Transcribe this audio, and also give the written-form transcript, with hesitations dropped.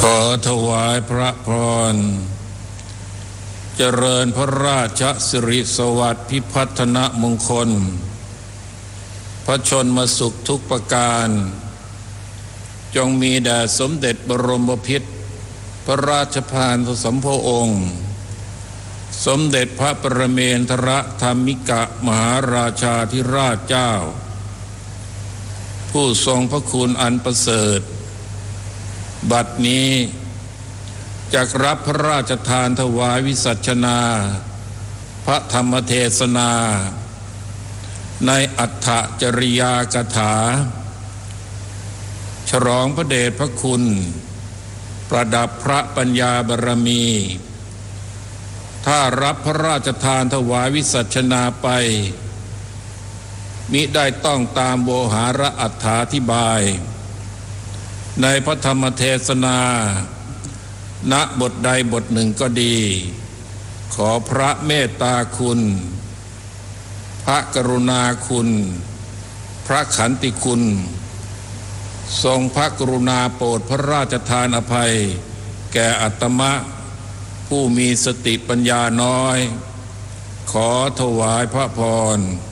ขอถวายพระพรเจริญพระราชสิริสวัสดิ์พิพัฒนมงคลพระชนมสุขทุกประการจงมีแด่สมเด็จบรมพิตรพระราชทานสมภองค์สมเด็จพระปรเมนทรธรรมิกมหาราชาธิราชเจ้าผู้ทรงพระคุณอันประเสริฐบัดนี้จักรับพระราชทานถวายวิสัชนาพระธรรมเทศนาในอัฏฐจริยากถาฉลองพระเดชพระคุณประดับพระปัญญาบารมีถ้ารับพระราชทานถวายวิสัชนาไปมิได้ต้องตามโวหารอัฏฐาธิบายในพระธรรมเทศนาณบทใดบทหนึ่งก็ดีขอพระเมตตาคุณพระกรุณาคุณพระขันติคุณทรงพระกรุณาโปรดพระราชทานอภัยแก่อาตมะผู้มีสติปัญญาน้อยขอถวายพระพร